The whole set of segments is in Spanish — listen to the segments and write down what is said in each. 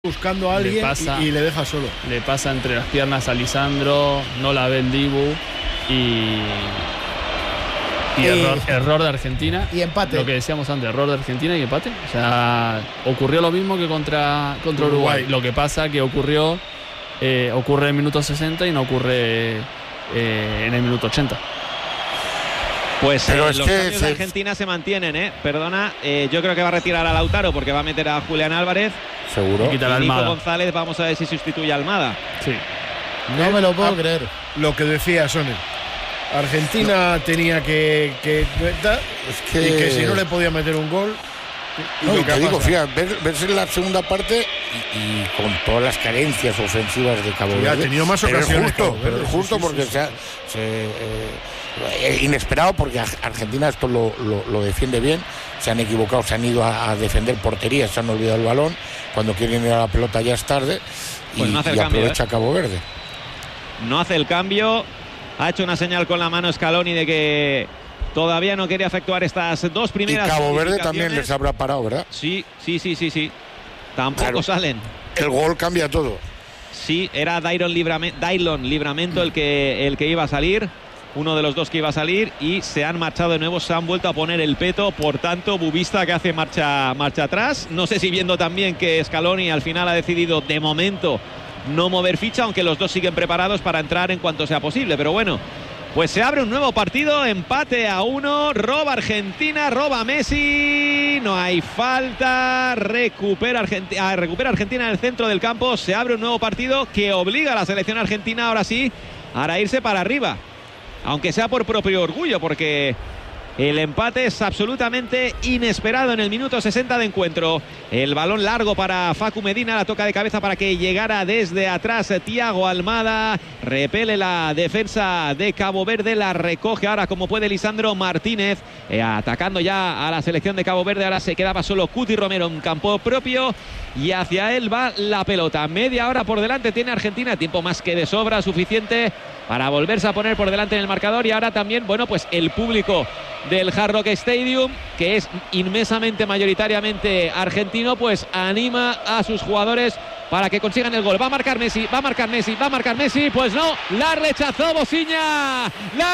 buscando a alguien y le deja solo. Le pasa entre las piernas a Lisandro, no la ve el Dibu y error de Argentina. Y empate. Lo que decíamos antes, error de Argentina y empate. O sea, ocurrió lo mismo que contra Uruguay. Lo que pasa que ocurre en el minuto 60 y no ocurre en el minuto 80. Pues los cambios de Argentina se mantienen, Perdona, yo creo que va a retirar a Lautaro porque va a meter a Julián Álvarez. Seguro. Y Nico González, vamos a ver si sustituye a Almada. Sí. No me lo puedo creer. Lo que decía Sony. Argentina tenía que y que si no le podía meter un gol. No, y te digo, fíjate, verse en la segunda parte y con todas las carencias ofensivas de Cabo Verde. Ha tenido más ocasiones. Pero es justo porque inesperado, porque Argentina esto lo defiende bien. Se han equivocado, se han ido a defender porterías, se han olvidado el balón. Cuando quieren ir a la pelota ya es tarde. Pues y, no hace el y cambio, aprovecha Cabo Verde. No hace el cambio. Ha hecho una señal con la mano Scaloni de que todavía no quería efectuar estas dos primeras. Y Cabo Verde también les habrá parado, ¿verdad? Sí. Tampoco salen. El gol cambia todo. Sí, era Dailon Livramento el que iba a salir. Uno de los dos que iba a salir y se han marchado de nuevo, se han vuelto a poner el peto. Por tanto, Bubista que hace marcha atrás. No sé si viendo también que Scaloni al final ha decidido de momento no mover ficha, aunque los dos siguen preparados para entrar en cuanto sea posible. Pero bueno, pues se abre un nuevo partido, empate a 1, roba Argentina, roba Messi, no hay falta, recupera Argentina en el centro del campo. Se abre un nuevo partido que obliga a la selección argentina ahora sí a irse para arriba, aunque sea por propio orgullo, porque el empate es absolutamente inesperado en el minuto 60 de encuentro. El balón largo para Facu Medina, la toca de cabeza para que llegara desde atrás Thiago Almada. Repele la defensa de Cabo Verde, la recoge ahora como puede Lisandro Martínez, atacando ya a la selección de Cabo Verde. Ahora se quedaba solo Cuti Romero en campo propio y hacia él va la pelota. Media hora por delante tiene Argentina, tiempo más que de sobra, suficiente para volverse a poner por delante en el marcador. Y ahora también, bueno, pues el público del Hard Rock Stadium, que es inmensamente mayoritariamente argentino, pues anima a sus jugadores para que consigan el gol. Va a marcar Messi, pues no, la rechazó Bosiña, la ha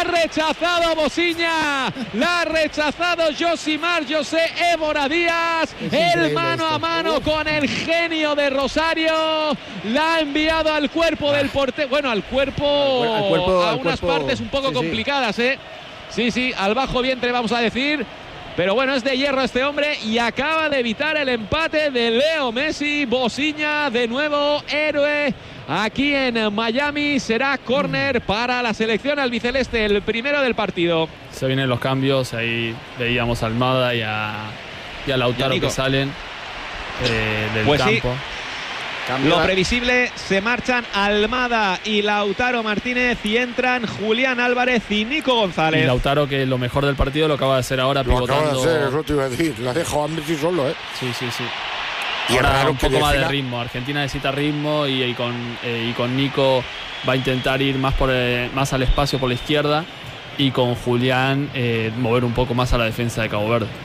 rechazado Josimar José Évora Díaz, el mano a mano con el genio de Rosario, la ha enviado al cuerpo del portero, bueno, al cuerpo a unas partes un poco complicadas, Sí, al bajo vientre vamos a decir. Pero bueno, es de hierro este hombre y acaba de evitar el empate de Leo Messi. Bosiña de nuevo héroe aquí en Miami. Será córner para la selección albiceleste, el primero del partido. Se vienen los cambios, ahí veíamos a Almada y a Lautaro que salen del campo. Sí. Lo previsible, se marchan Almada y Lautaro Martínez y entran Julián Álvarez y Nico González. Y Lautaro, que lo mejor del partido lo acaba de hacer ahora, pivotando. Lo acaba de hacer, eso te iba a decir. La dejo a Messi solo, Sí. Y ahora un poco más de ritmo. Argentina necesita ritmo y con Nico va a intentar ir más al espacio por la izquierda y con Julián mover un poco más a la defensa de Cabo Verde.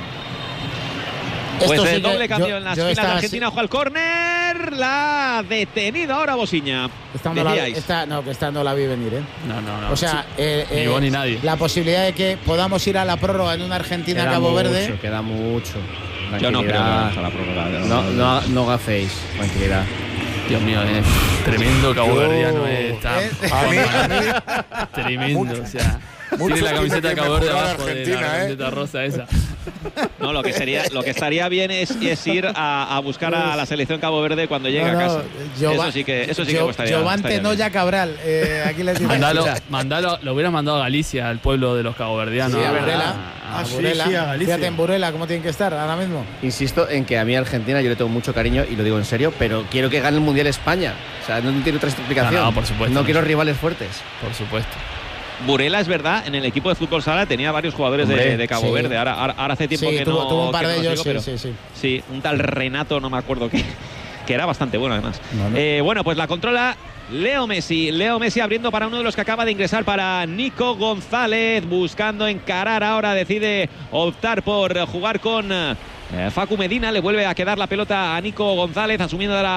Pues el doble cambio en las filas de Argentina. Ojo al córner, la ha detenido ahora Bosiña. Esta no la vi venir, No. O sea, ni vos ni nadie. La posibilidad de que podamos ir a la prórroga en una Argentina-Cabo Verde. Queda mucho. Yo no creo que vamos a la prórroga. No gaféis, tranquilidad. Dios mío, tremendo Cabo Verdeano está. Tremendo, o sea. Tiene la camiseta de Cabo Verde abajo de la camiseta rosa esa. No, lo que estaría bien es ir a buscar a la selección Cabo Verde cuando llegue a casa. Eso sí que gustaría. Jovante Noya Cabral. Aquí les digo. Lo hubieras mandado a Galicia, al pueblo de los caboverdianos. Sí, a Burela. A Galicia. Fíjate en Burela cómo tienen que estar ahora mismo. Insisto en que a mí Argentina yo le tengo mucho cariño y lo digo en serio, pero quiero que gane el Mundial España. O sea, no tiene otra explicación. No, por supuesto. No quiero rivales fuertes. Por supuesto. Burela, es verdad, en el equipo de fútbol sala tenía varios jugadores de Cabo Verde. Ahora hace tiempo que no. Tuvo un par de ellos, pero sí, un tal Renato, no me acuerdo que era bastante bueno además. Bueno, pues la controla Leo Messi abriendo para uno de los que acaba de ingresar, para Nico González, buscando encarar ahora, decide optar por jugar con Facu Medina le vuelve a quedar la pelota a Nico González, asumiendo